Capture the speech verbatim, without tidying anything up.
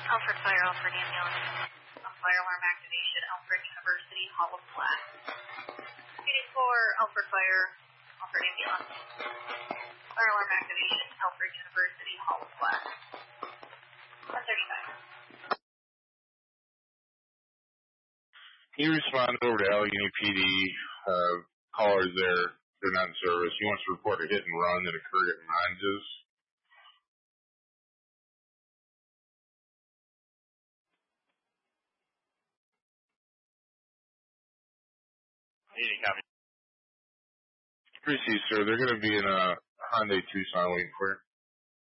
Alfred Fire, Alfred Ambulance. Fire alarm activation, Alfred University, Hollow Flat. Meeting for Alfred Fire, Alfred Ambulance. Fire alarm activation, Alfred University, Hollow Flat. one thirty-five. He responded over to Allegheny P D. Uh, callers there, they're not in service. He wants to report a hit and run that occurred at Monges. Meeting copy. Appreciate, sir. They're going to be in a Hyundai Tucson waiting for you.